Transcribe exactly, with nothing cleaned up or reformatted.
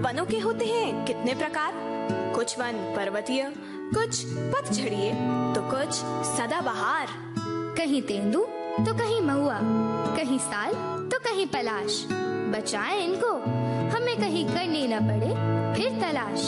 वनों के होते हैं कितने प्रकार। कुछ वन पर्वतीय, कुछ पतझड़िए, तो कुछ सदाबहार। कहीं तेंदू तो कहीं महुआ, कहीं साल तो कहीं पलाश। बचाएं इनको, हमें कहीं करनी न पड़े फिर तलाश।